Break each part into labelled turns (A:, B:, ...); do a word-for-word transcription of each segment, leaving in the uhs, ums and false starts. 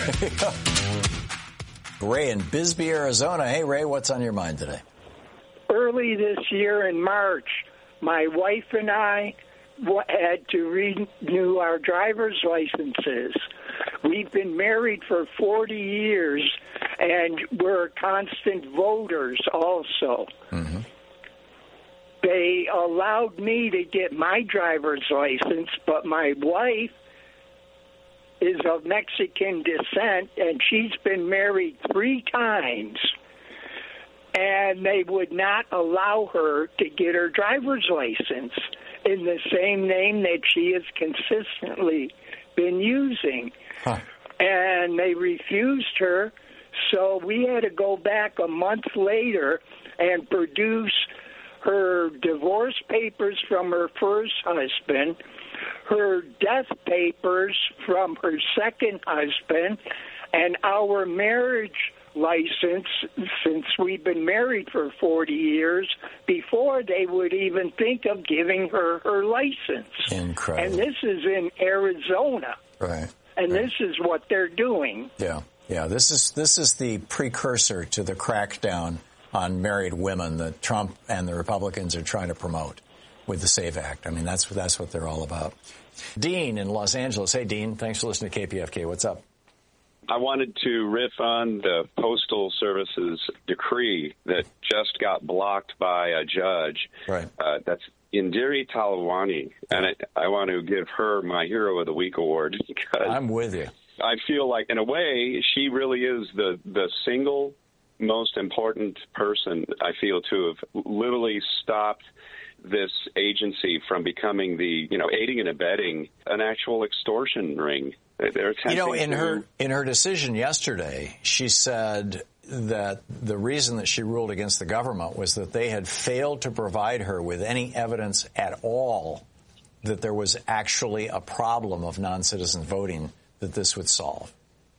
A: Ray in Bisbee, Arizona. Hey, Ray, what's on your mind today?
B: Early this year in March, my wife and I had to renew our driver's licenses. We've been married for forty years, and we're constant voters also. Mm-hmm. They allowed me to get my driver's license, but my wife is of Mexican descent, and she's been married three times, and they would not allow her to get her driver's license in the same name that she has consistently been using. Huh. And they refused her, so we had to go back a month later and produce her divorce papers from her first husband, her death papers from her second husband, and our marriage license, since we've been married for forty years, before they would even think of giving her her license.
A: Incredible.
B: And this is in Arizona.
A: Right.
B: And
A: right.
B: this is what they're doing.
A: Yeah, yeah. This is this is the precursor to the crackdown on married women that Trump and the Republicans are trying to promote with the SAVE Act. I mean, that's that's what they're all about. Dean in Los Angeles. Hey, Dean. Thanks for listening to K P F K. What's up?
C: I wanted to riff on the Postal Service's decree that just got blocked by a judge.
A: Right.
C: Uh, that's Indiri Talwani, and I, I want to give her my Hero of the Week award because
A: I'm with you.
C: I feel like, in a way, she really is the the single most important person, I feel, to have literally stopped this agency from becoming the, you know, aiding and abetting an actual extortion ring. They're
A: you know, in
C: to...
A: her in her decision yesterday, she said that the reason that she ruled against the government was that they had failed to provide her with any evidence at all that there was actually a problem of non-citizen voting that this would solve.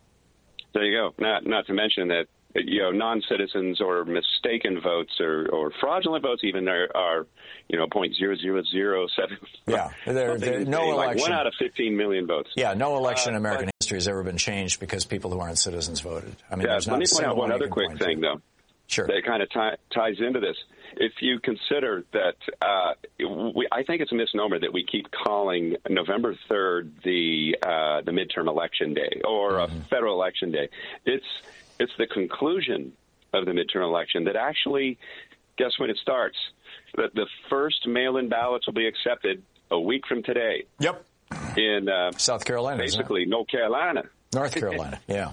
C: There you go. Not not to mention that, you know, non-citizens or mistaken votes or, or fraudulent votes even are, are you know, point zero zero zero seven.
A: Yeah, they're, they're, no election.
C: Like one out of fifteen million votes.
A: Yeah, no election in
C: uh,
A: American
C: but,
A: history has ever been changed because people who aren't citizens voted. I mean,
C: yeah,
A: there's not
C: let me
A: a
C: point out one
A: one
C: other quick thing,
A: to.
C: though.
A: Sure.
C: That kind of tie, ties into this. If you consider that, uh, we, I think it's a misnomer that we keep calling November third the uh, the midterm election day or mm-hmm. a federal election day. It's It's the conclusion of the midterm election that actually, guess when it starts? That the first mail-in ballots will be accepted a week from today.
A: Yep.
C: In uh,
A: South Carolina,
C: basically North Carolina.
A: North Carolina, yeah.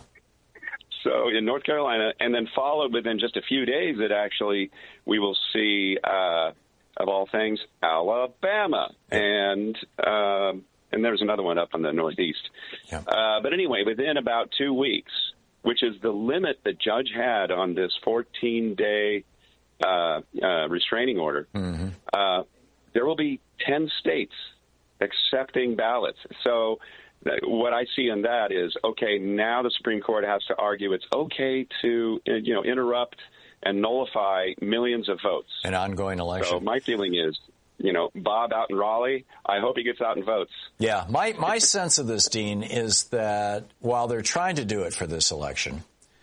C: So in North Carolina, and then followed within just a few days that actually we will see, uh, of all things, Alabama. And um, and there's another one up in the Northeast.
A: Yeah.
C: Uh, but anyway, within about two weeks, which is the limit the judge had on this fourteen-day uh, uh, restraining order, mm-hmm. uh, there will be ten states accepting ballots. So what I see in that is, okay, now the Supreme Court has to argue it's okay to, you know, interrupt and nullify millions of votes.
A: An ongoing election.
C: So my feeling is, you know, Bob out in Raleigh, I hope he gets out and votes.
A: Yeah, my, my sense of this, Dean, is that while they're trying to do it for this election,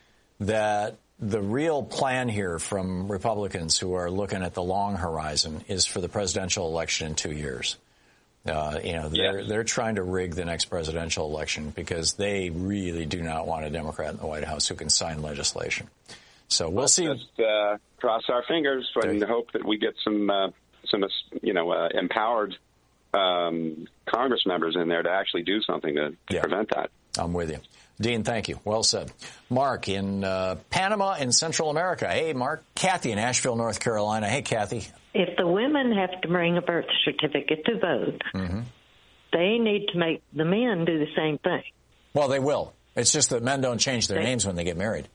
A: that the real plan here from Republicans who are looking at the long horizon is for the presidential election in two years. Uh, you know, they're,
C: yes.
A: they're trying to rig the next presidential election because they really do not want a Democrat in the White House who can sign legislation. So we'll
C: Let's
A: see.
C: Just uh, cross our fingers and hope that we get some, uh, some you know, uh, empowered um, Congress members in there to actually do something to, to
A: yeah.
C: prevent that.
A: I'm with you. Dean, thank you. Well said. Mark in uh, Panama in Central America. Hey, Mark. Kathy in Asheville, North Carolina. Hey, Kathy.
D: If the women have to bring a birth certificate to vote, mm-hmm. they need to make the men do the same thing.
A: Well, they will. It's just that men don't change their
D: they,
A: names when they get married.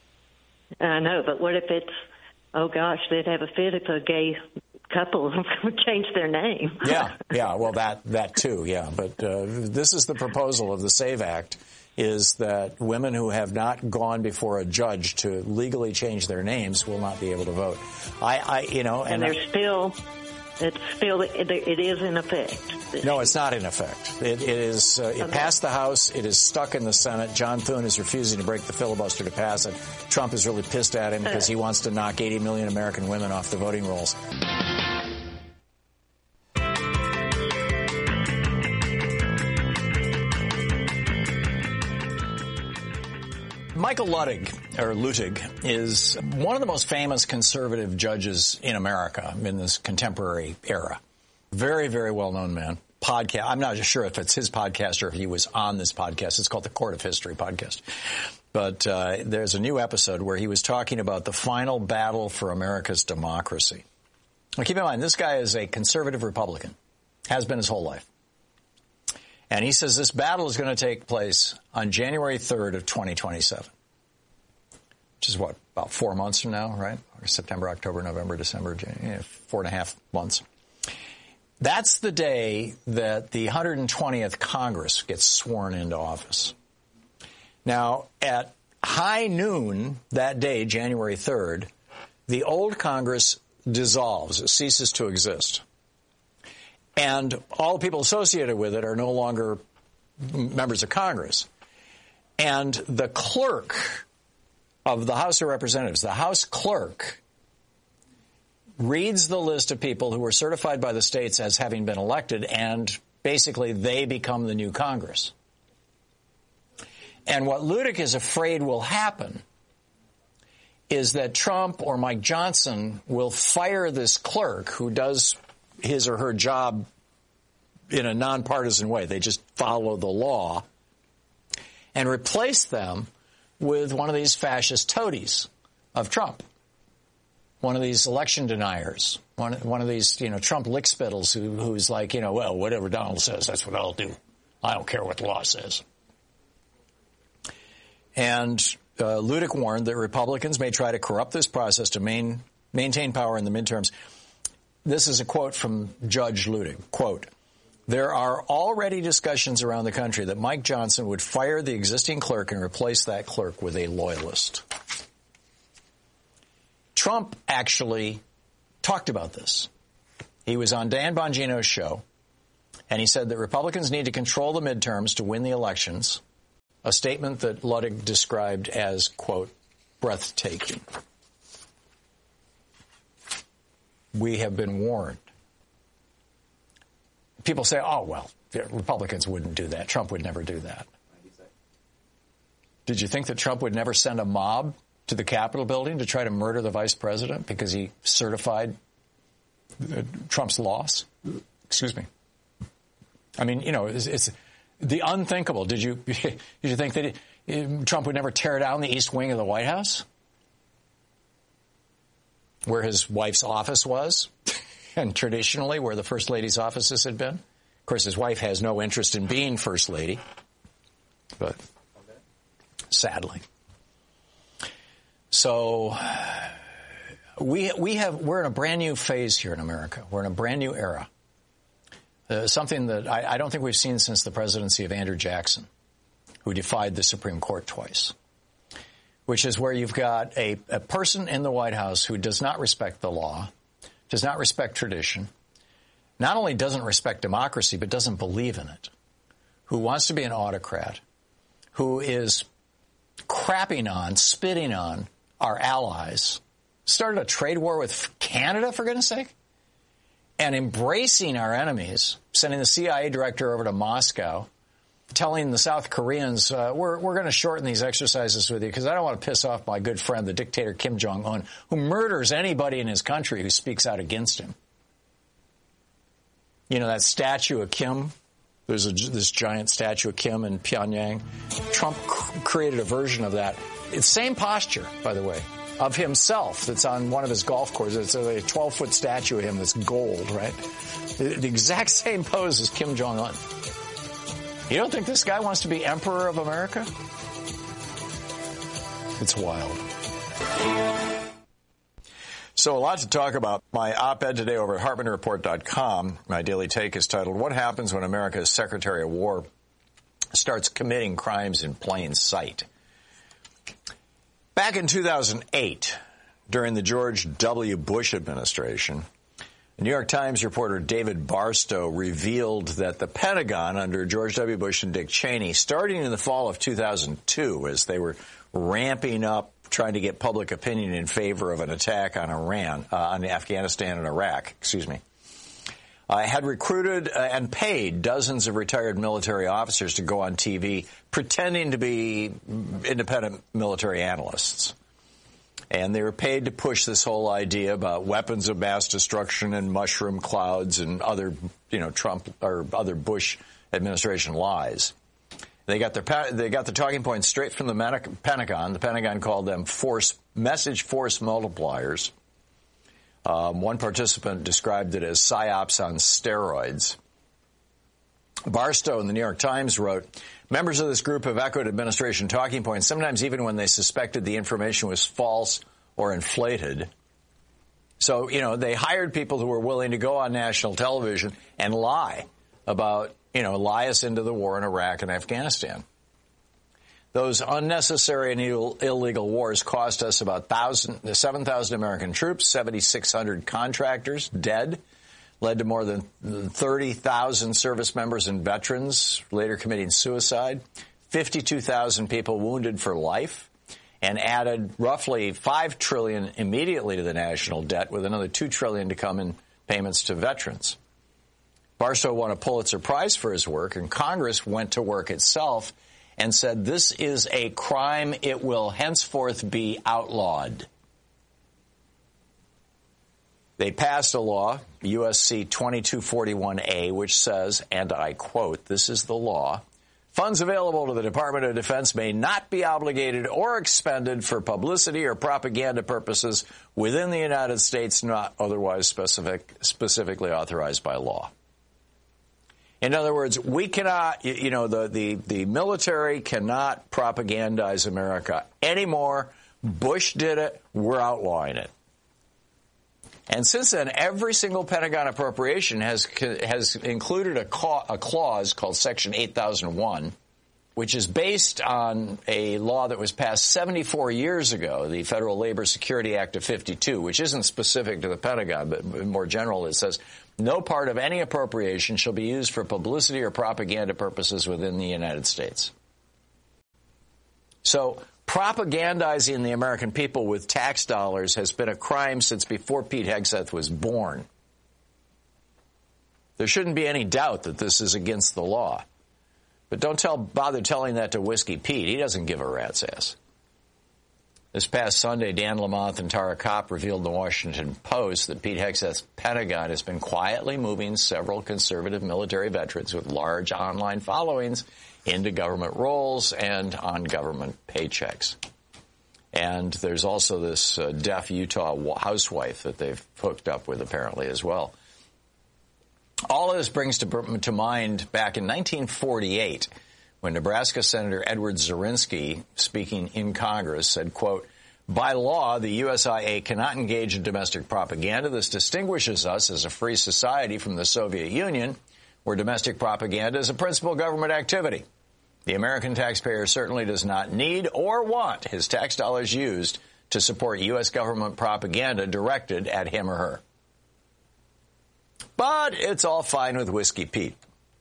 D: I know, but what if it's, oh, gosh, they'd have a fit if a gay couple would change their name.
A: Yeah, yeah, well, that, that too, yeah. But uh, this is the proposal of the SAVE Act, is that women who have not gone before a judge to legally change their names will not be able to vote. I, I you know,
D: and,
A: and
D: they're
A: I,
D: still It's still, it, it is in effect.
A: No, it's not in effect. It, it is, uh, it okay. passed the House. It is stuck in the Senate. John Thune is refusing to break the filibuster to pass it. Trump is really pissed at him because he wants to knock eighty million American women off the voting rolls. Michael Luttig, or Luttig, is one of the most famous conservative judges in America in this contemporary era. Very, very well-known man. Podcast. I'm not sure if it's his podcast or if he was on this podcast. It's called the Court of History podcast. But uh, there's a new episode where he was talking about the final battle for America's democracy. Now, keep in mind, this guy is a conservative Republican, has been his whole life. And he says this battle is going to take place on January third of twenty twenty-seven, which is what, about four months from now, right? Or September, October, November, December, January, four and a half months. That's the day that the one hundred twentieth Congress gets sworn into office. Now, at high noon that day, January third, the old Congress dissolves. It ceases to exist. And all the people associated with it are no longer members of Congress. And the clerk of the House of Representatives, the House clerk, reads the list of people who were certified by the states as having been elected, and basically they become the new Congress. And what Luttig is afraid will happen is that Trump or Mike Johnson will fire this clerk who does his or her job in a nonpartisan way. They just follow the law, and replace them with one of these fascist toadies of Trump, one of these election deniers, one, one of these, you know, Trump lickspittles who, who's like, you know, well, whatever Donald says, that's what I'll do. I don't care what the law says. And uh, Luttig warned that Republicans may try to corrupt this process to main, maintain power in the midterms. This is a quote from Judge Luttig. Quote, "There are already discussions around the country that Mike Johnson would fire the existing clerk and replace that clerk with a loyalist." Trump actually talked about this. He was on Dan Bongino's show, and he said that Republicans need to control the midterms to win the elections, a statement that Luttig described as, quote, breathtaking. We have been warned. People say, oh, well, Republicans wouldn't do that. Trump would never do that. Did you think that Trump would never send a mob to the Capitol building to try to murder the vice president because he certified Trump's loss? Excuse me. I mean, you know, it's, it's the unthinkable. Did you did you think that it, Trump would never tear down the East Wing of the White House, where his wife's office was, and traditionally where the First Lady's offices had been? Of course, his wife has no interest in being First Lady, but sadly. So we we have we're in a brand new phase here in America. We're in a brand new era. Uh, something that I, I don't think we've seen since the presidency of Andrew Jackson, who defied the Supreme Court twice, which is where you've got a, a person in the White House who does not respect the law, does not respect tradition, not only doesn't respect democracy, but doesn't believe in it, who wants to be an autocrat, who is crapping on, spitting on our allies, started a trade war with Canada, for goodness sake, and embracing our enemies, sending the C I A director over to Moscow, telling the South Koreans, uh, we're, we're going to shorten these exercises with you because I don't want to piss off my good friend, the dictator Kim Jong-un, who murders anybody in his country who speaks out against him. You know, that statue of Kim, there's a, this giant statue of Kim in Pyongyang. Trump cr- created a version of that. It's same posture, by the way, of himself that's on one of his golf courses. It's a twelve-foot statue of him that's gold, right? The, the exact same pose as Kim Jong-un. You don't think this guy wants to be emperor of America? It's wild. So a lot to talk about. My op-ed today over at Hartmann Report dot com, my daily take is titled, What Happens When America's Secretary of War Starts Committing Crimes in Plain Sight? Back in two thousand eight, during the George W. Bush administration, New York Times reporter David Barstow revealed that the Pentagon under George W. Bush and Dick Cheney, starting in the fall of two thousand two, as they were ramping up trying to get public opinion in favor of an attack on Iran, uh, on Afghanistan and Iraq, excuse me, uh, had recruited uh, and paid dozens of retired military officers to go on T V pretending to be independent military analysts. And they were paid to push this whole idea about weapons of mass destruction and mushroom clouds and other, you know, Trump or other Bush administration lies. They got their they got the talking points straight from the Pentagon. The Pentagon called them force message force multipliers. Um, one participant described it as psyops on steroids. Barstow in the New York Times wrote, members of this group have echoed administration talking points, sometimes even when they suspected the information was false or inflated. So, you know, they hired people who were willing to go on national television and lie about, you know, lie us into the war in Iraq and Afghanistan. Those unnecessary and Ill- illegal wars cost us about seven thousand American troops, seven thousand six hundred contractors dead, led to more than thirty thousand service members and veterans later committing suicide, fifty-two thousand people wounded for life, and added roughly five trillion dollars immediately to the national debt, with another two trillion dollars to come in payments to veterans. Barstow won a Pulitzer Prize for his work, and Congress went to work itself and said, this is a crime. It will henceforth be outlawed. They passed a law, U S C twenty-two forty-one A, which says, and I quote, this is the law, funds available to the Department of Defense may not be obligated or expended for publicity or propaganda purposes within the United States not otherwise specific, specifically authorized by law. In other words, we cannot, you know, the, the, the military cannot propagandize America anymore. Bush did it. We're outlawing it. And since then, every single Pentagon appropriation has has included a, ca- a clause called Section eight thousand one, which is based on a law that was passed seventy-four years ago, the Federal Labor Security Act of fifty-two, which isn't specific to the Pentagon, but more general. It says, no part of any appropriation shall be used for publicity or propaganda purposes within the United States. So propagandizing the American people with tax dollars has been a crime since before Pete Hegseth was born. There shouldn't be any doubt that this is against the law. But don't tell, bother telling that to Whiskey Pete. He doesn't give a rat's ass. This past Sunday, Dan Lamont and Tara Kopp revealed in the Washington Post that Pete Hegseth's Pentagon has been quietly moving several conservative military veterans with large online followings into government roles and on government paychecks. And there's also this uh, deaf Utah housewife that they've hooked up with apparently as well. All of this brings to, to mind back in nineteen forty-eight, when Nebraska Senator Edward Zirinsky, speaking in Congress, said, quote, by law, the U S I A cannot engage in domestic propaganda. This distinguishes us as a free society from the Soviet Union, where domestic propaganda is a principal government activity. The American taxpayer certainly does not need or want his tax dollars used to support U S government propaganda directed at him or her. But it's all fine with Whiskey Pete.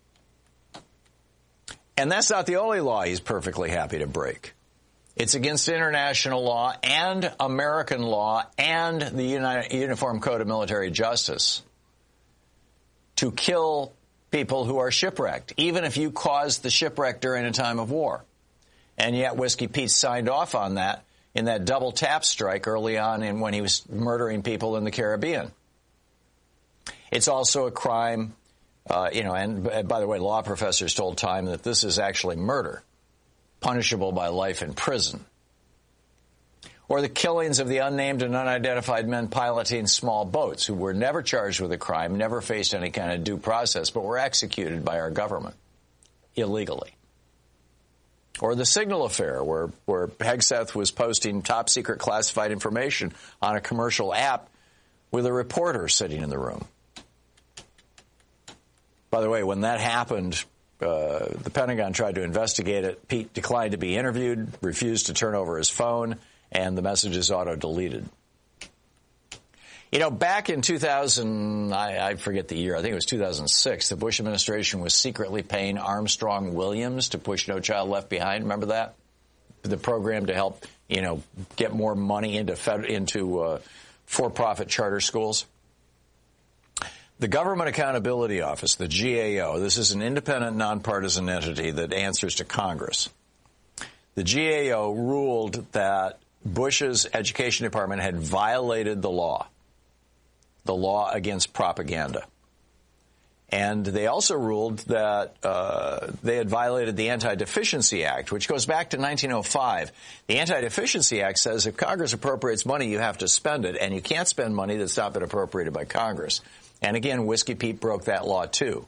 A: And that's not the only law he's perfectly happy to break. It's against international law and American law and the United, Uniform Code of Military Justice to kill people who are shipwrecked, even if you caused the shipwreck during a time of war. And yet Whiskey Pete signed off on that in that double tap strike early on in when he was murdering people in the Caribbean. It's also a crime, uh, you know, and by the way, law professors told Time that this is actually murder, punishable by life in prison. Or the killings of the unnamed and unidentified men piloting small boats who were never charged with a crime, never faced any kind of due process, but were executed by our government illegally. Or the Signal affair, where, where Hegseth was posting top-secret classified information on a commercial app with a reporter sitting in the room. By the way, when that happened, uh, the Pentagon tried to investigate it. Pete declined to be interviewed, refused to turn over his phone, and the messages auto-deleted. You know, back in two thousand, I, I forget the year, I think it was two thousand six, the Bush administration was secretly paying Armstrong Williams to push No Child Left Behind. Remember that? The program to help, you know, get more money into fed, into uh, for-profit charter schools. The Government Accountability Office, the G A O, this is an independent, nonpartisan entity that answers to Congress. The G A O ruled that Bush's Education Department had violated the law. The law against propaganda. And they also ruled that uh, they had violated the Anti-Deficiency Act, which goes back to nineteen oh five. The Anti-Deficiency Act says if Congress appropriates money, you have to spend it, and you can't spend money that's not been appropriated by Congress. And again, Whiskey Pete broke that law, too.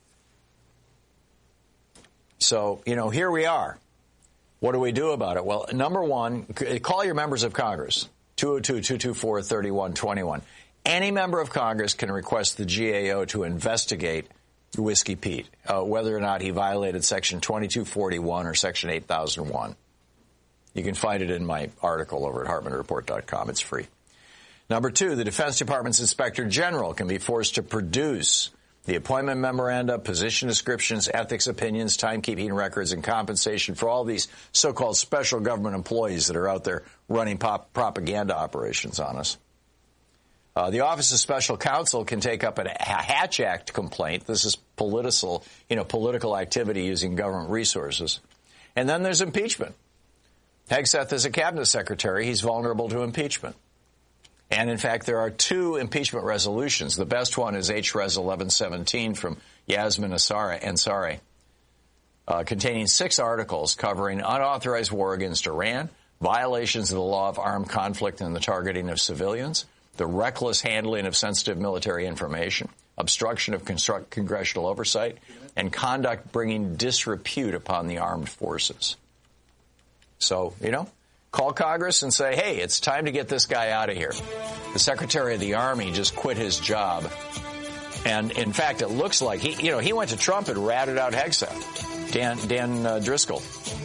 A: So, you know, here we are. What do we do about it? Well, number one, call your members of Congress, two oh two, two two four, three one two one. Any member of Congress can request the G A O to investigate Whiskey Pete, uh, whether or not he violated Section twenty-two forty-one or Section eight thousand one. You can find it in my article over at Hartmann Report dot com. It's free. Number two, the Defense Department's Inspector General can be forced to produce the appointment memoranda, position descriptions, ethics opinions, timekeeping records, and compensation for all these so-called special government employees that are out there running pop propaganda operations on us. Uh, the Office of Special Counsel can take up a Hatch Act complaint. This is political, you know, political activity using government resources. And then there's impeachment. Hegseth is a cabinet secretary. He's vulnerable to impeachment. And, in fact, there are two impeachment resolutions. The best one is H Res eleven seventeen from Yasmin Ansari, uh, containing six articles covering unauthorized war against Iran, violations of the law of armed conflict and the targeting of civilians, the reckless handling of sensitive military information, obstruction of construct congressional oversight, and conduct bringing disrepute upon the armed forces. So, you know, call Congress and say, hey, it's time to get this guy out of here. The Secretary of the Army just quit his job. And, in fact, it looks like he, you know, he went to Trump and ratted out Hegseth, Dan, Dan uh, Driscoll.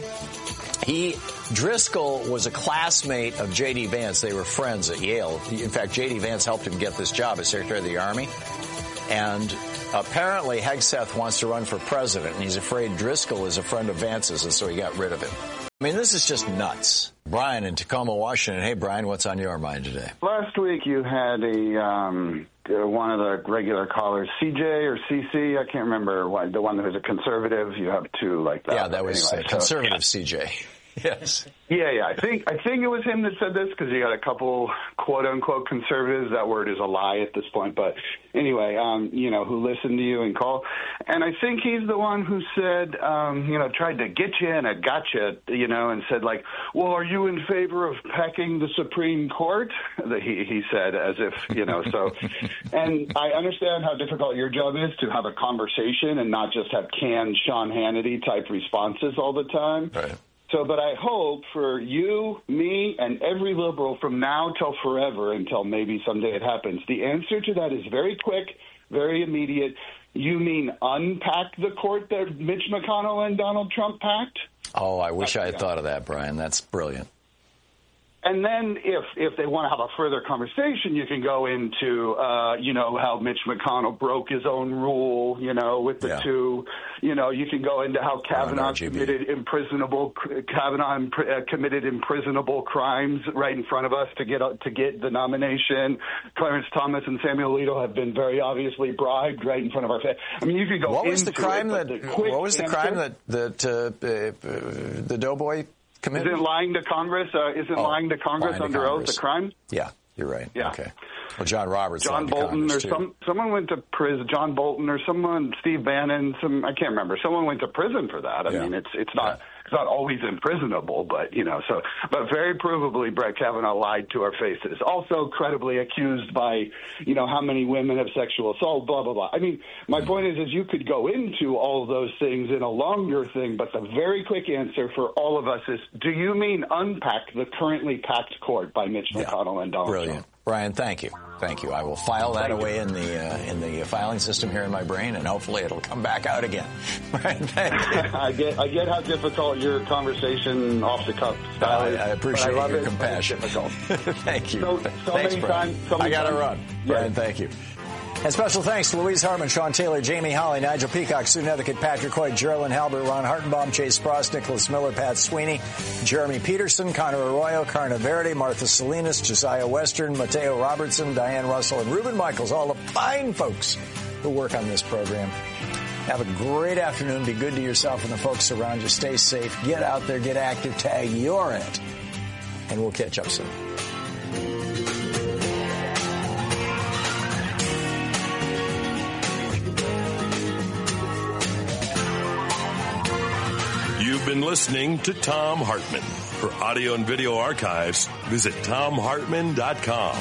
A: He, Driscoll was a classmate of J D. Vance. They were friends at Yale. In fact, J D. Vance helped him get this job as Secretary of the Army. And apparently Hegseth wants to run for president, and he's afraid Driscoll is a friend of Vance's, and so he got rid of him. I mean, this is just nuts. Brian in Tacoma, Washington. Hey, Brian, what's on your mind today?
E: Last week you had a um, one of the regular callers, C J or C C, I can't remember, what, the one that was a conservative. You have two like that.
A: Yeah, that was
E: anyway,
A: uh, conservative
E: so,
A: C J. Yes.
E: Yeah, yeah. I think I think it was him that said this because you got a couple quote unquote conservatives. That word is a lie at this point, but anyway, um, you know, who listened to you and called, and I think he's the one who said, um, you know, tried to get you in a gotcha, you know, and said like, well, are you in favor of packing the Supreme Court? That he he said as if you know. So, and I understand how difficult your job is to have a conversation and not just have canned Sean Hannity type responses all the time.
A: Right.
E: So, but I hope for you, me, and every liberal from now till forever, until maybe someday it happens, the answer to that is very quick, very immediate. You mean unpack the court that Mitch McConnell and Donald Trump packed?
A: Oh, I wish I had thought of that, Brian. That's brilliant.
E: And then if if they want to have a further conversation, you can go into, uh, you know, how Mitch McConnell broke his own rule, you know, with the
A: yeah.
E: two. You know, you can go into how Kavanaugh committed imprisonable Kavanaugh imp- uh, committed imprisonable crimes right in front of us to get uh, to get the nomination. Clarence Thomas and Samuel Alito have been very obviously bribed right in front of our face. I mean, you could go
A: what
E: into
A: was the crime
E: it,
A: that
E: the
A: what was the
E: answer,
A: crime that that uh, uh, the Doughboy committed?
E: Isn't lying to Congress? Uh, isn't
A: oh,
E: lying to Congress
A: lying
E: under
A: to Congress.
E: oath a crime?
A: Yeah, you're right.
E: Yeah.
A: Okay. Well, John Roberts.
E: John Bolton or some someone went to prison. John Bolton or someone, Steve Bannon. Some I can't remember. Someone went to prison for that. I
A: yeah.
E: mean, it's it's not
A: yeah.
E: it's not always imprisonable, but you know. So, but very provably, Brett Kavanaugh lied to our faces. Also, credibly accused by, you know, how many women of sexual assault. Blah blah blah. I mean, my mm-hmm. point is, is you could go into all of those things in a longer thing, but the very quick answer for all of us is: do you mean unpack the currently packed court by Mitch
A: yeah.
E: McConnell and Donald
A: Brilliant.
E: Trump?
A: Brian, thank you. Thank you. I will file that away in the uh, in the filing system here in my brain, and hopefully it'll come back out again. Brian, thank you.
E: I get I get how difficult your conversation off the cuff style is.
A: I, I appreciate
E: I
A: your
E: it,
A: compassion. Thank you.
E: So, so
A: Thanks,
E: many
A: Brian.
E: times. So many
A: I got to
E: times.
A: run.
E: Yeah.
A: Brian, thank you. And special thanks to Louise Hartman, Sean Taylor, Jamie Holly, Nigel Peacock, Sue Nethercutt, Patrick Hoyt, Geraldine Halbert, Ron Hartenbaum, Chase Spross, Nicholas Miller, Pat Sweeney, Jeremy Peterson, Connor Arroyo, Carna Verity, Martha Salinas, Josiah Western, Mateo Robertson, Diane Russell, and Reuben Michaels, all the fine folks who work on this program. Have a great afternoon. Be good to yourself and the folks around you. Stay safe. Get out there. Get active. Tag you're in it. And we'll catch up soon.
F: You've been listening to Thom Hartmann. For audio and video archives, visit thom hartmann dot com.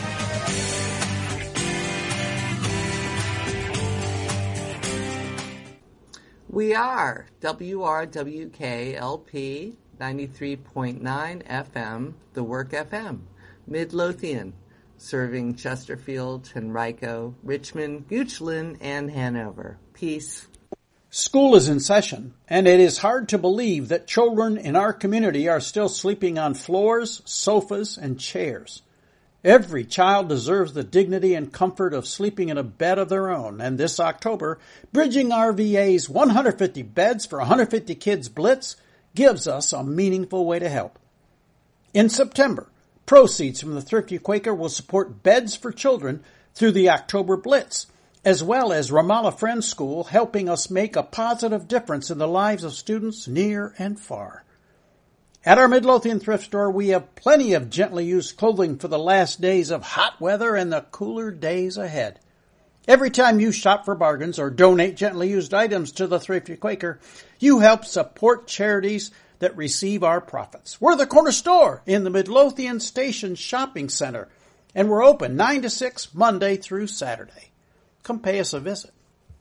G: We are W R W K L P ninety-three point nine F M, The Work F M, Midlothian, serving Chesterfield, Henrico, Richmond, Goochland, and Hanover. Peace.
H: School is in session, and it is hard to believe that children in our community are still sleeping on floors, sofas, and chairs. Every child deserves the dignity and comfort of sleeping in a bed of their own, and this October, Bridging R V A's one hundred fifty Beds for one hundred fifty Kids Blitz gives us a meaningful way to help. In September, proceeds from the Thrifty Quaker will support beds for children through the October Blitz, as well as Ramallah Friends School, helping us make a positive difference in the lives of students near and far. At our Midlothian thrift store, we have plenty of gently used clothing for the last days of hot weather and the cooler days ahead. Every time you shop for bargains or donate gently used items to the Thrifty Quaker, you help support charities that receive our profits. We're the corner store in the Midlothian Station Shopping Center, and we're open nine to six Monday through Saturday. Come pay us a visit.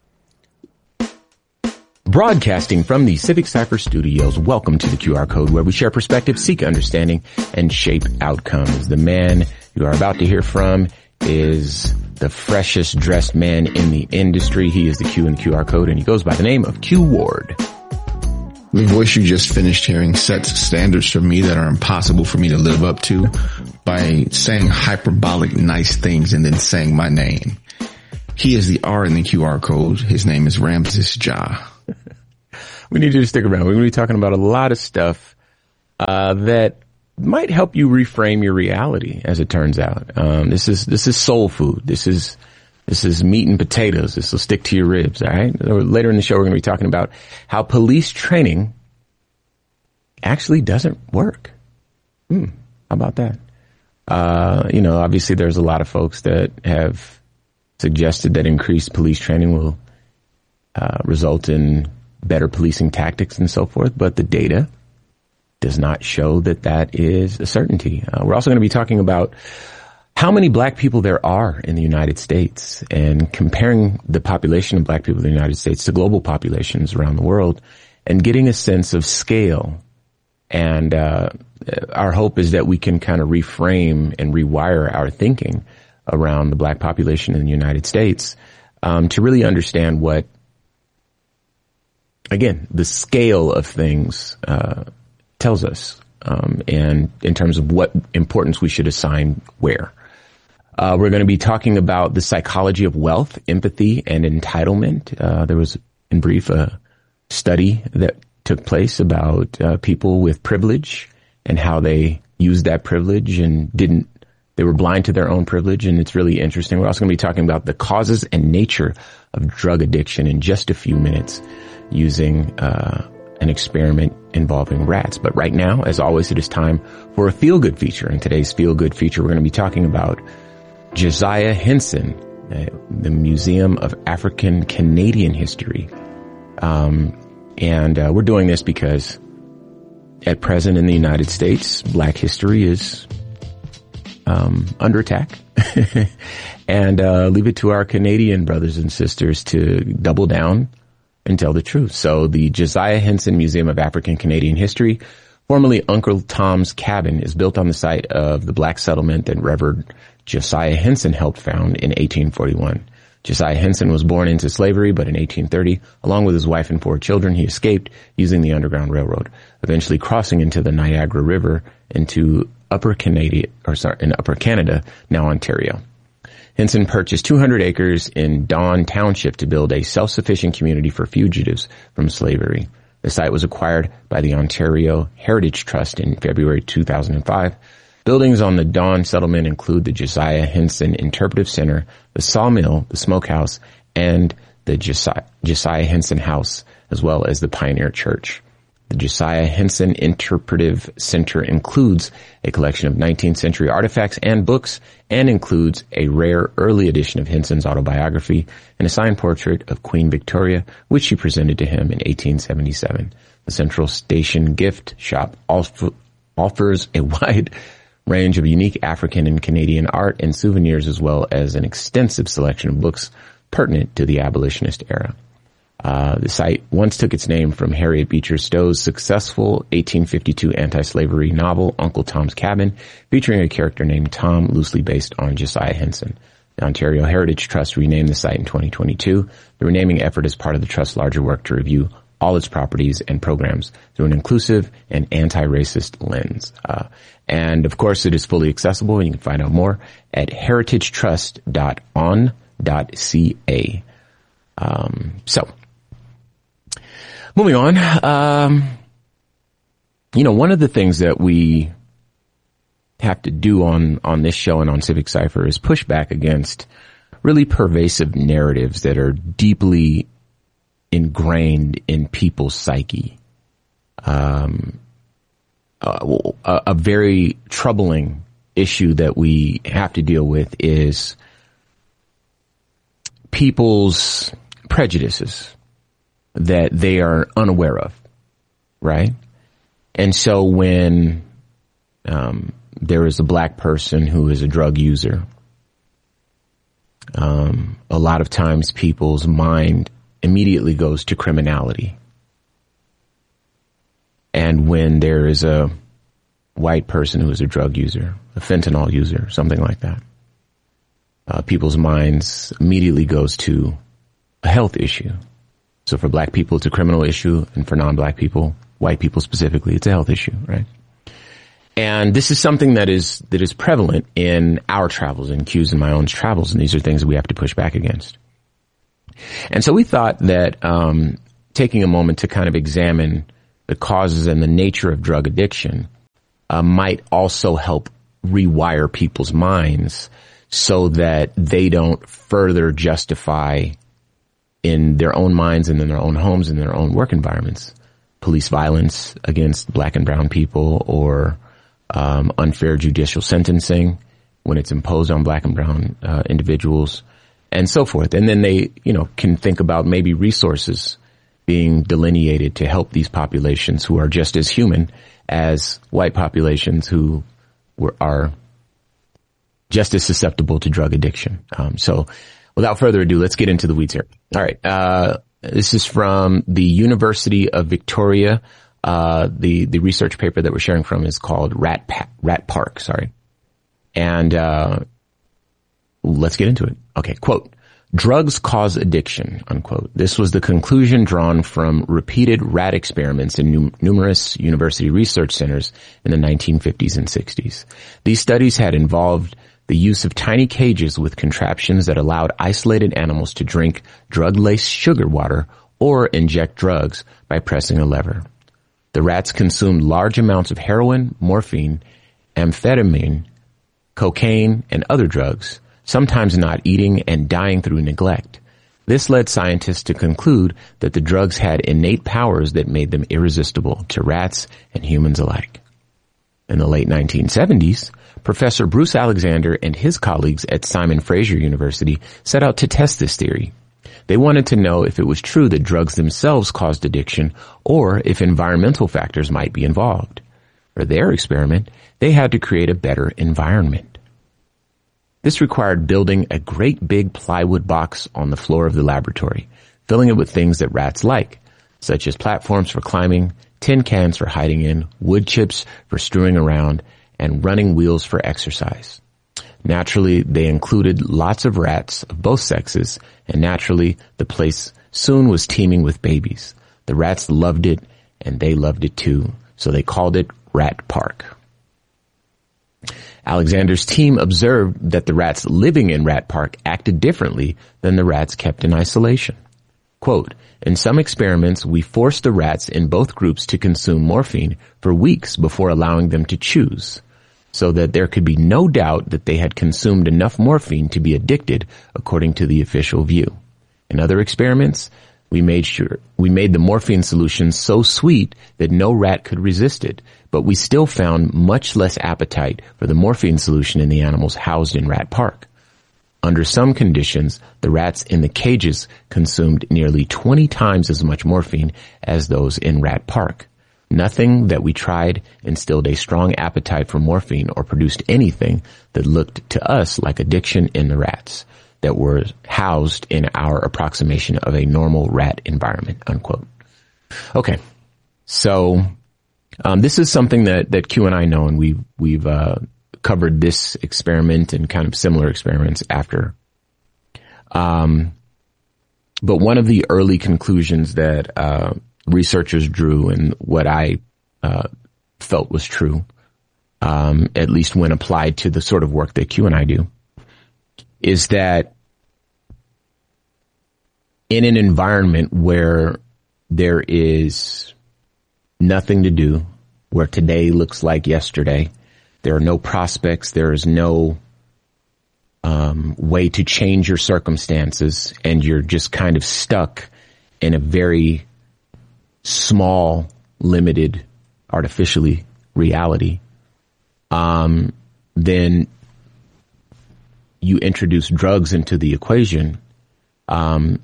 I: Broadcasting from the Civic Cypher Studios, welcome to the Q R Code, where we share perspective, seek understanding, and shape outcomes. The man you are about to hear from is the freshest dressed man in the industry. He is the Q in the Q R Code, and he goes by the name of Q Ward.
J: The voice you just finished hearing sets standards for me that are impossible for me to live up to by saying hyperbolic nice things and then saying my name. He is the R in the Q R Code. His name is Ramses Ja.
I: We need you to stick around. We're going to be talking about a lot of stuff uh that might help you reframe your reality, as it turns out. Um this is this is soul food. This is this is meat and potatoes. This will stick to your ribs, all right? Later in the show, we're going to be talking about how police training actually doesn't work. Hmm, how about that? Uh, you know, obviously there's a lot of folks that have suggested that increased police training will uh, result in better policing tactics and so forth, but the data does not show that that is a certainty. Uh, we're also going to be talking about how many black people there are in the United States and comparing the population of black people in the United States to global populations around the world and getting a sense of scale. And uh, our hope is that we can kind of reframe and rewire our thinking around the black population in the United States um, to really understand what, again, the scale of things uh, tells us, um, and in terms of what importance we should assign where. Uh, we're going to be talking about the psychology of wealth, empathy, and entitlement. Uh, there was, in brief, a study that took place about uh, people with privilege and how they used that privilege and didn't, they were blind to their own privilege, and it's really interesting. We're also going to be talking about the causes and nature of drug addiction in just a few minutes using uh an experiment involving rats. But right now, as always, it is time for a feel-good feature. In today's feel-good feature, we're going to be talking about Josiah Henson, uh, the Museum of African Canadian History. Um, and uh, we're doing this because at present in the United States, black history is um, under attack. And uh, leave it to our Canadian brothers and sisters to double down and tell the truth. So the Josiah Henson Museum of African Canadian History, formerly Uncle Tom's Cabin, is built on the site of the black settlement that Reverend Josiah Henson helped found in eighteen forty-one. Josiah Henson was born into slavery, but in eighteen thirty, along with his wife and four children, he escaped using the Underground Railroad, eventually crossing into the Niagara River into Upper Canada, or sorry, in Upper Canada, now Ontario. Henson purchased two hundred acres in Dawn Township to build a self-sufficient community for fugitives from slavery. The site was acquired by the Ontario Heritage Trust in February two thousand five. Buildings on the Dawn settlement include the Josiah Henson Interpretive Center, the Sawmill, the Smokehouse, and the Josiah, Josiah Henson House, as well as the Pioneer Church. The Josiah Henson Interpretive Center includes a collection of nineteenth century artifacts and books, and includes a rare early edition of Henson's autobiography and a signed portrait of Queen Victoria, which she presented to him in eighteen seventy-seven. The Central Station Gift Shop also offers a wide range of unique African and Canadian art and souvenirs, as well as an extensive selection of books pertinent to the abolitionist era. Uh, the site once took its name from Harriet Beecher Stowe's successful eighteen fifty-two anti-slavery novel, Uncle Tom's Cabin, featuring a character named Tom, loosely based on Josiah Henson. The Ontario Heritage Trust renamed the site in twenty twenty-two. The renaming effort is part of the Trust's larger work to review all its properties and programs through an inclusive and anti-racist lens. Uh, and of course, it is fully accessible, and you can find out more at heritage trust dot on dot c a. Um, so, moving on, um, you know, one of the things that we have to do on, on this show and on Civic Cypher is push back against really pervasive narratives that are deeply ingrained in people's psyche. Um, a, a very troubling issue that we have to deal with is people's prejudices that they are unaware of, right? And so when um, there is a black person who is a drug user, um, a lot of times people's mind immediately goes to criminality. And when there is a white person who is a drug user, a fentanyl user, something like that, uh, people's minds immediately goes to a health issue. So for black people, it's a criminal issue, and for non-black people, white people specifically, it's a health issue, right? And this is something that is that is prevalent in our travels, in Q's and my own travels, and these are things that we have to push back against. And so we thought that um, taking a moment to kind of examine the causes and the nature of drug addiction uh, might also help rewire people's minds so that they don't further justify in their own minds and in their own homes and their own work environments police violence against black and brown people, or um, unfair judicial sentencing when it's imposed on black and brown uh, individuals, and so forth. And then they, you know, can think about maybe resources being delineated to help these populations who are just as human as white populations who were, are just as susceptible to drug addiction. Um, so without further ado, let's get into the weeds here. All right. Uh, this is from the University of Victoria. Uh, the, the research paper that we're sharing from is called Rat, pa- Rat Park, sorry. And, uh, let's get into it. Okay. Quote, drugs cause addiction, unquote. This was the conclusion drawn from repeated rat experiments in num- numerous university research centers in the nineteen fifties and sixties. These studies had involved the use of tiny cages with contraptions that allowed isolated animals to drink drug-laced sugar water or inject drugs by pressing a lever. The rats consumed large amounts of heroin, morphine, amphetamine, cocaine, and other drugs, sometimes not eating and dying through neglect. This led scientists to conclude that the drugs had innate powers that made them irresistible to rats and humans alike. In the late nineteen seventies, Professor Bruce Alexander and his colleagues at Simon Fraser University set out to test this theory. They wanted to know if it was true that drugs themselves caused addiction or if environmental factors might be involved. For their experiment, they had to create a better environment. This required building a great big plywood box on the floor of the laboratory, filling it with things that rats like, such as platforms for climbing, tin cans for hiding in, wood chips for strewing around, and running wheels for exercise. Naturally, they included lots of rats of both sexes, and naturally, the place soon was teeming with babies. The rats loved it, and they loved it too, so they called it Rat Park. Alexander's team observed that the rats living in Rat Park acted differently than the rats kept in isolation. Quote, in some experiments, we forced the rats in both groups to consume morphine for weeks before allowing them to choose, so that there could be no doubt that they had consumed enough morphine to be addicted, according to the official view. In other experiments, we made sure we made the morphine solution so sweet that no rat could resist it, but we still found much less appetite for the morphine solution in the animals housed in Rat Park. Under some conditions, the rats in the cages consumed nearly twenty times as much morphine as those in Rat Park. Nothing that we tried instilled a strong appetite for morphine or produced anything that looked to us like addiction in the rats that were housed in our approximation of a normal rat environment, unquote. Okay. So, um, this is something that, that Q and I know, and we've, we've, uh, covered this experiment and kind of similar experiments after. Um, but one of the early conclusions that, uh, researchers drew and what I, uh, felt was true, um, at least when applied to the sort of work that Q and I do, is that in an environment where there is nothing to do, where today looks like yesterday, there are no prospects, there is no um, way to change your circumstances, and you're just kind of stuck in a very small, limited, artificially reality, um, then you introduce drugs into the equation, um,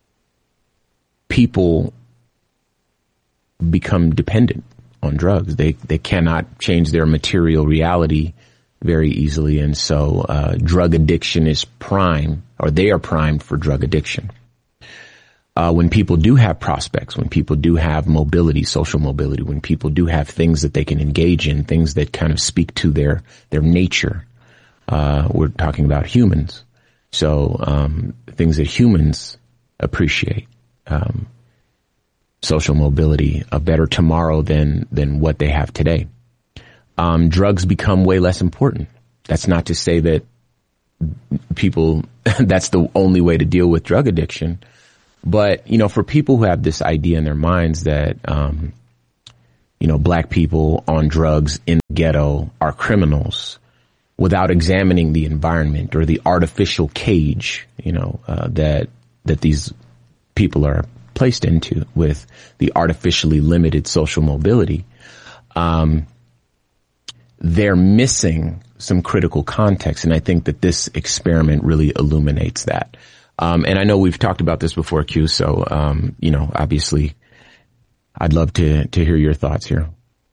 I: people become dependent on drugs. They they cannot change their material reality very easily, and so uh, drug addiction is prime, or they are primed for drug addiction. Uh, when people do have prospects, when people do have mobility, social mobility, when people do have things that they can engage in, things that kind of speak to their their nature. Uh, we're talking about humans. So, um, things that humans appreciate, um, social mobility, a better tomorrow than, than what they have today. Um, drugs become way less important. That's not to say that people, that's the only way to deal with drug addiction. But, you know, for people who have this idea in their minds that, um, you know, black people on drugs in the ghetto are criminals, without examining the environment or the artificial cage, you know, uh, that, that these people are placed into with the artificially limited social mobility, um, they're missing some critical context. And I think that this experiment really illuminates that. Um, and I know we've talked about this before, Q, so, um, you know, obviously I'd love to, to hear your thoughts here.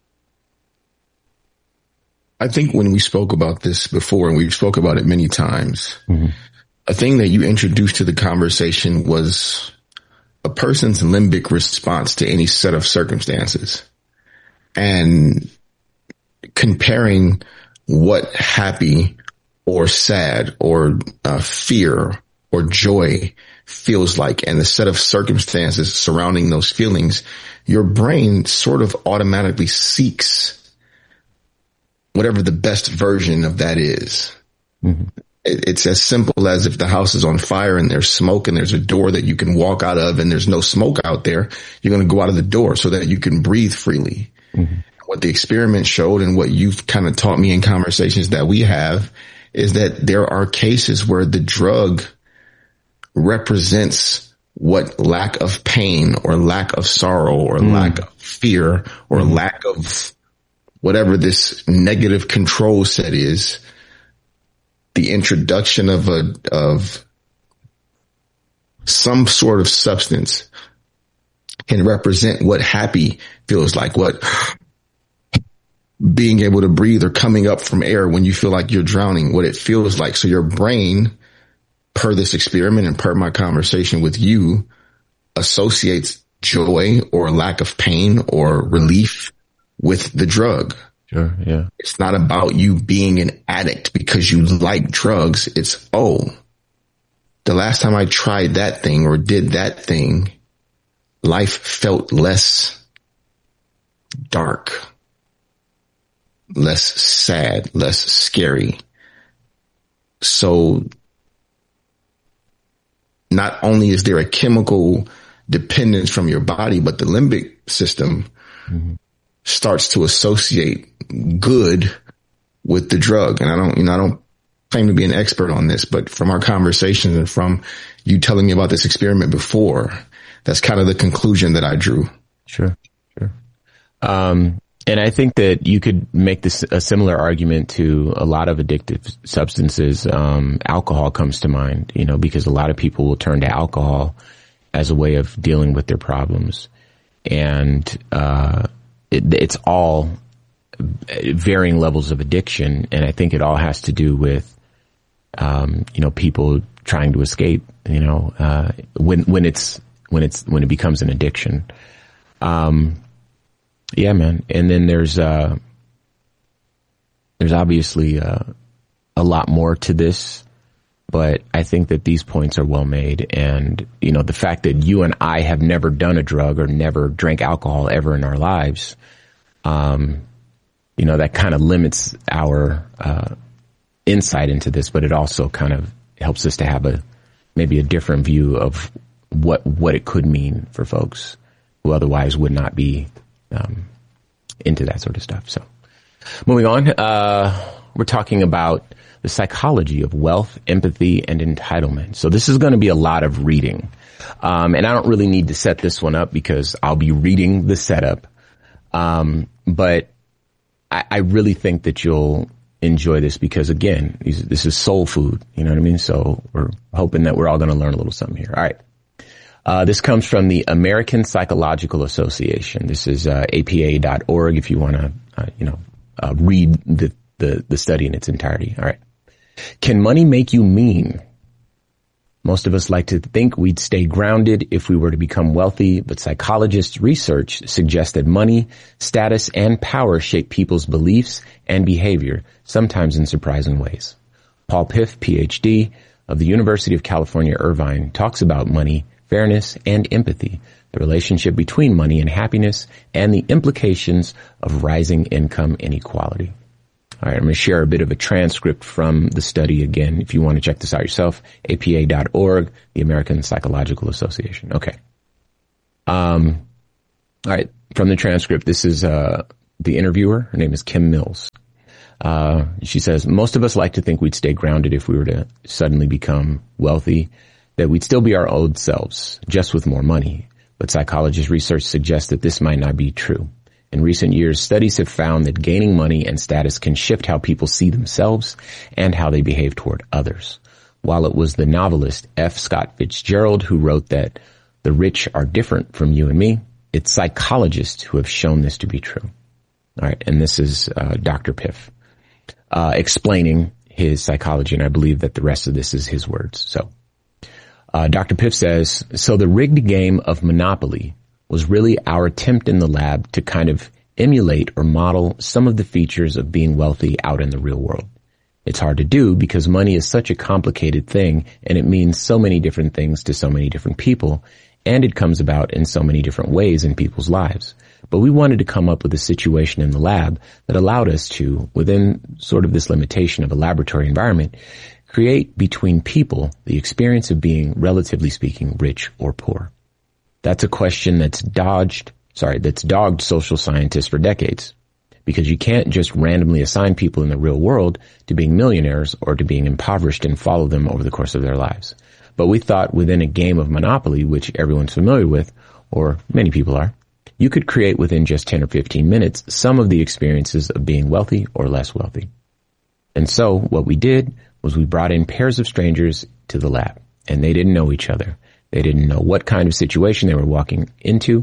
J: I think when we spoke about this before, and we spoke about it many times, mm-hmm. a thing that you introduced to the conversation was a person's limbic response to any set of circumstances, and comparing what happy or sad or uh, fear or joy feels like and the set of circumstances surrounding those feelings. Your brain sort of automatically seeks whatever the best version of that is. Mm-hmm. It, it's as simple as if the house is on fire and there's smoke and there's a door that you can walk out of and there's no smoke out there, you're going to go out of the door so that you can breathe freely. Mm-hmm. What the experiment showed and what you've kind of taught me in conversations that we have is that there are cases where the drug represents what lack of pain or lack of sorrow or mm. lack of fear or mm. lack of whatever this negative control set is, the introduction of a, of some sort of substance can represent what happy feels like, what being able to breathe or coming up from air when you feel like you're drowning, what it feels like. So your brain, per this experiment and per my conversation with you, associates joy or lack of pain or relief with the drug.
I: Sure, yeah.
J: It's not about you being an addict because you like drugs. It's, oh, the last time I tried that thing or did that thing, life felt less dark, less sad, less scary. So not only is there a chemical dependence from your body, but the limbic system mm-hmm. starts to associate good with the drug. And I don't, you know, I don't claim to be an expert on this, but from our conversations and from you telling me about this experiment before, that's kind of the conclusion that I drew.
I: Sure, sure. Um, and I think that you could make this a similar argument to a lot of addictive substances. Um, alcohol comes to mind, you know, because a lot of people will turn to alcohol as a way of dealing with their problems. And, uh, it, it's all varying levels of addiction. And I think it all has to do with, um, you know, people trying to escape, you know, uh, when, when it's, when it's, when it becomes an addiction. Um, yeah, man. And then there's, uh, there's obviously, uh, a lot more to this, but I think that these points are well made. And, you know, the fact that you and I have never done a drug or never drank alcohol ever in our lives, um, you know, that kind of limits our, uh, insight into this, but it also kind of helps us to have a, maybe a different view of what, what it could mean for folks who otherwise would not be, um, into that sort of stuff. So moving on, uh, we're talking about the psychology of wealth, empathy, and entitlement. So this is going to be a lot of reading. Um, and I don't really need to set this one up because I'll be reading the setup. Um, but I, I really think that you'll enjoy this because, again, these, this is soul food. You know what I mean? So we're hoping that we're all going to learn a little something here. All right. Uh, this comes from the American Psychological Association. This is uh, A P A dot org if you want to, uh, you know, uh, read the, the, the study in its entirety. All right. Can money make you mean? Most of us like to think we'd stay grounded if we were to become wealthy, but psychologists' research suggests that money, status, and power shape people's beliefs and behavior, sometimes in surprising ways. Paul Piff, P H D, of the University of California, Irvine, talks about money, fairness, and empathy, the relationship between money and happiness, and the implications of rising income inequality. All right, I'm going to share a bit of a transcript from the study again. If you want to check this out yourself, A P A dot org, the American Psychological Association. Okay. Um, all right, from the transcript, this is uh, the interviewer. Her name is Kim Mills. Uh, she says, most of us like to think we'd stay grounded if we were to suddenly become wealthy, that we'd still be our old selves, just with more money. But psychologist research suggests that this might not be true. In recent years, studies have found that gaining money and status can shift how people see themselves and how they behave toward others. While it was the novelist F. Scott Fitzgerald who wrote that the rich are different from you and me, it's psychologists who have shown this to be true. All right, and this is uh, Doctor Piff uh, explaining his psychology, and I believe that the rest of this is his words. So uh, Doctor Piff says, so the rigged game of Monopoly was really our attempt in the lab to kind of emulate or model some of the features of being wealthy out in the real world. It's hard to do because money is such a complicated thing and it means so many different things to so many different people, and it comes about in so many different ways in people's lives. But we wanted to come up with a situation in the lab that allowed us to, within sort of this limitation of a laboratory environment, create between people the experience of being, relatively speaking, rich or poor. That's a question that's dodged, sorry, that's dogged social scientists for decades, because you can't just randomly assign people in the real world to being millionaires or to being impoverished and follow them over the course of their lives. But we thought within a game of Monopoly, which everyone's familiar with, or many people are, you could create within just ten or fifteen minutes some of the experiences of being wealthy or less wealthy. And so what we did was we brought in pairs of strangers to the lab, and they didn't know each other. They didn't know what kind of situation they were walking into.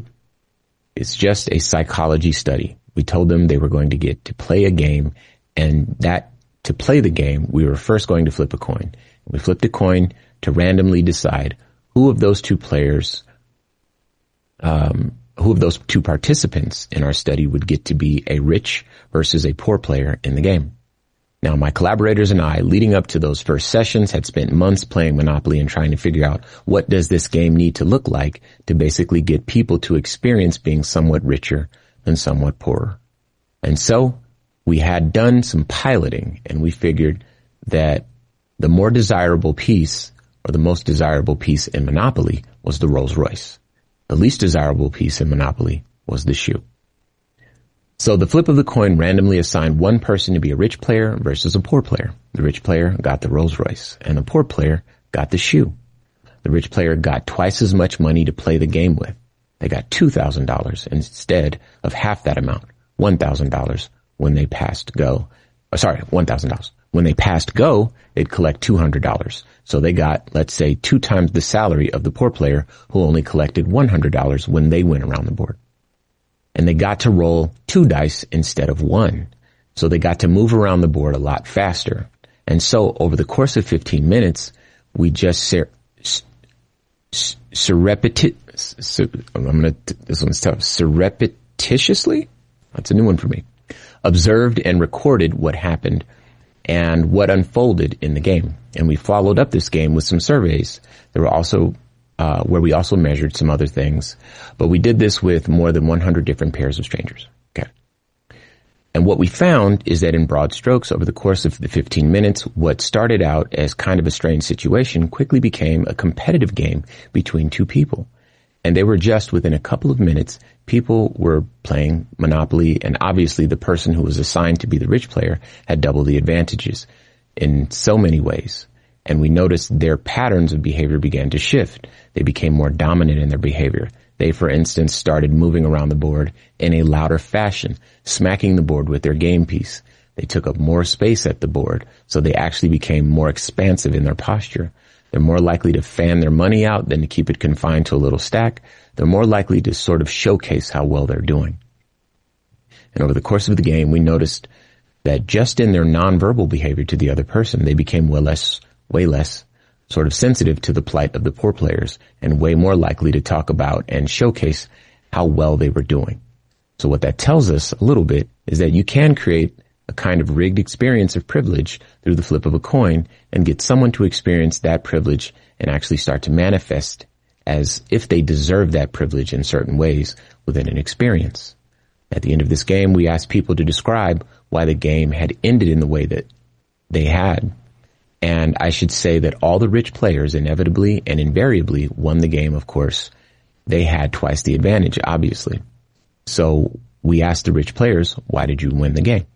I: It's just a psychology study. We told them they were going to get to play a game, and that to play the game, we were first going to flip a coin. We flipped a coin to randomly decide who of those two players um, who of those two participants in our study would get to be a rich versus a poor player in the game. Now, my collaborators and I, leading up to those first sessions, had spent months playing Monopoly and trying to figure out what does this game need to look like to basically get people to experience being somewhat richer and somewhat poorer. And so we had done some piloting, and we figured that the more desirable piece, or the most desirable piece in Monopoly, was the Rolls Royce. The least desirable piece in Monopoly was the shoe. So the flip of the coin randomly assigned one person to be a rich player versus a poor player. The rich player got the Rolls Royce, and the poor player got the shoe. The rich player got twice as much money to play the game with. They got two thousand dollars instead of half that amount, one thousand dollars when they passed go. Oh, sorry, one thousand dollars. When they passed go, they'd collect two hundred dollars. So they got, let's say, two times the salary of the poor player who only collected one hundred dollars when they went around the board. And they got to roll two dice instead of one. So they got to move around the board a lot faster. And so over the course of fifteen minutes, we just ser- s- surrepti- sur- I'm going to, this one's tough, surreptitiously? That's a new one for me. Observed and recorded what happened and what unfolded in the game. And we followed up this game with some surveys. There were also Uh, where we also measured some other things, but we did this with more than one hundred different pairs of strangers. Okay. And what we found is that in broad strokes over the course of the fifteen minutes, what started out as kind of a strange situation quickly became a competitive game between two people. And they were just within a couple of minutes, people were playing Monopoly, and obviously the person who was assigned to be the rich player had double the advantages in so many ways. And we noticed their patterns of behavior began to shift. They became more dominant in their behavior. They, for instance, started moving around the board in a louder fashion, smacking the board with their game piece. They took up more space at the board, so they actually became more expansive in their posture. They're more likely to fan their money out than to keep it confined to a little stack. They're more likely to sort of showcase how well they're doing. And over the course of the game, we noticed that just in their nonverbal behavior to the other person, they became well less way less sort of sensitive to the plight of the poor players and way more likely to talk about and showcase how well they were doing. So what that tells us a little bit is that you can create a kind of rigged experience of privilege through the flip of a coin and get someone to experience that privilege and actually start to manifest as if they deserve that privilege in certain ways within an experience. At the end of this game, we asked people to describe why the game had ended in the way that they had. And I should say that all the rich players inevitably and invariably won the game, of course. They had twice the advantage, obviously. So we asked the rich players, why did you win the game?